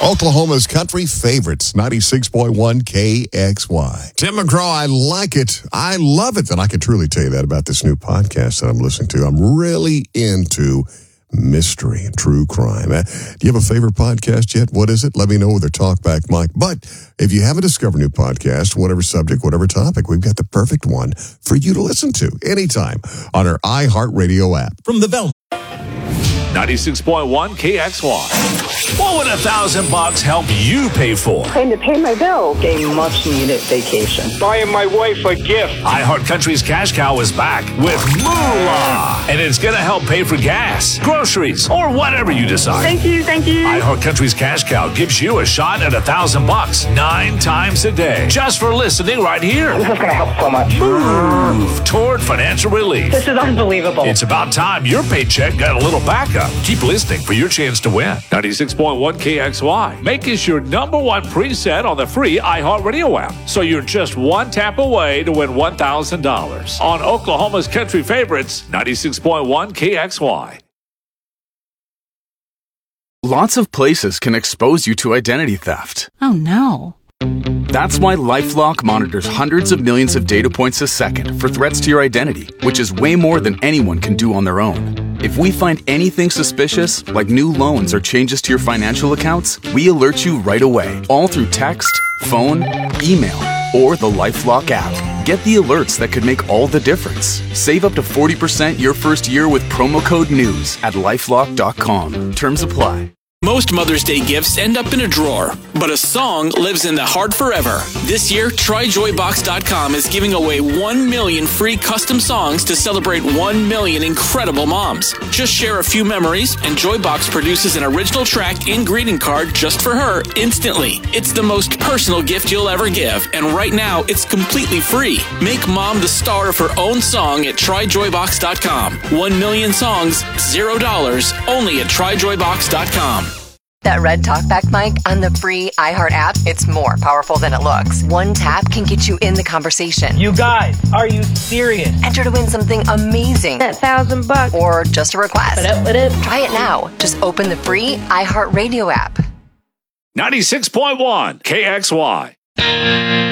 Oklahoma's country favorites, 96.1 KXY. Tim McGraw, I like it. I love it. And I can truly tell you that about this new podcast that I'm listening to. I'm really into mystery and true crime. Do you have a favorite podcast yet? What is it? Let me know with our Talkback Mike. But if you haven't discovered a new podcast, whatever subject, whatever topic, we've got the perfect one for you to listen to anytime on our iHeartRadio app. From the Bell. 96.1 KXY. What would $1,000 help you pay for? Trying to pay my bills. A much-needed vacation. Buying my wife a gift. iHeart Country's Cash Cow is back with Moolah. And it's going to help pay for gas, groceries, or whatever you decide. Thank you. iHeart Country's Cash Cow gives you a shot at $1,000 9 times a day. Just for listening right here. This is going to help so much. Move toward financial relief. This is unbelievable. It's about time your paycheck got a little backup. Keep listening for your chance to win. 96.1 KXY. Make us your number one preset on the free iHeartRadio app. So you're just one tap away to win $1,000 on Oklahoma's country favorites, 96.1 KXY. Lots of places can expose you to identity theft. Oh, no. That's why LifeLock monitors hundreds of millions of data points a second for threats to your identity, which is way more than anyone can do on their own. If we find anything suspicious, like new loans or changes to your financial accounts, we alert you right away, all through text, phone, email, or the LifeLock app. Get the alerts that could make all the difference. Save up to 40% your first year with promo code NEWS at LifeLock.com. Terms apply. Most Mother's Day gifts end up in a drawer, but a song lives in the heart forever. This year, TryJoyBox.com is giving away 1 million free custom songs to celebrate 1 million incredible moms. Just share a few memories, and Joybox produces an original track and greeting card just for her instantly. It's the most personal gift you'll ever give, and right now, it's completely free. Make mom the star of her own song at TryJoyBox.com. 1 million songs, $0, only at TryJoyBox.com. That red talkback mic on the free iHeart app, it's more powerful than it looks. One tap can get you in the conversation. You guys, are you serious? Enter to win something amazing. That $1,000. Or just a request. What up? Try it now. Just open the free iHeartRadio app. 96.1 KXY.